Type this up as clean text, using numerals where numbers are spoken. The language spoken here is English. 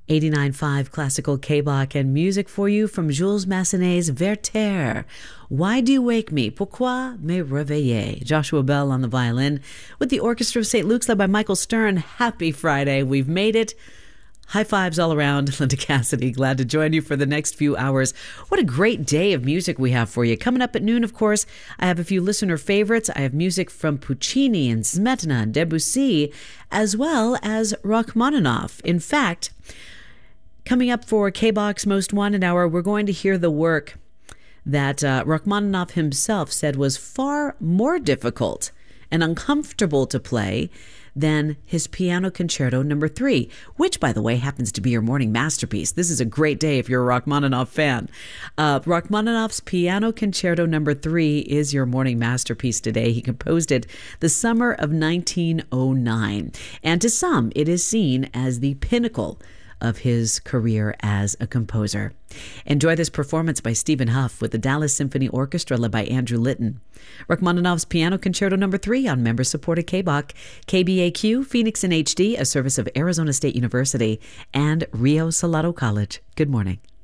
89.5 Classical K-Bach and music for you from Jules Massenet's Werther. Why do you wake me? Pourquoi me réveiller? Joshua Bell on the violin with the Orchestra of St. Luke's led by Michael Stern. Happy Friday. We've made it. High fives all around. Linda Cassidy, glad to join you for the next few hours. What a great day of music we have for you. Coming up at noon, of course, I have a few listener favorites. I have music from Puccini and Smetana and Debussy, as well as Rachmaninoff. In fact, coming up for K-Bach's Most Wanted Hour, we're going to hear the work that Rachmaninoff himself said was far more difficult and uncomfortable to play than his Piano Concerto No. 3, which, by the way, happens to be your morning masterpiece. This is a great day if you're a Rachmaninoff fan. Rachmaninoff's Piano Concerto No. 3 is your morning masterpiece today. He composed it the summer of 1909. And to some, it is seen as the pinnacle of his career as a composer. Enjoy this performance by Stephen Huff with the Dallas Symphony Orchestra led by Andrew Litton. Rachmaninoff's Piano Concerto No. 3 on member-supported K-Bach, KBAQ, Phoenix in HD, a service of Arizona State University and Rio Salado College. Good morning.